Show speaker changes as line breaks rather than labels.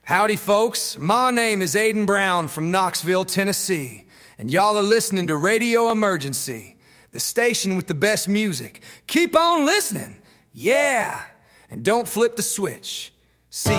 Howdy folks, my name is Aiden Brown from Knoxville, Tennessee, and y'all are listening to Radio Emergency, the station with the best music. Keep on listening, yeah, and don't flip the switch. See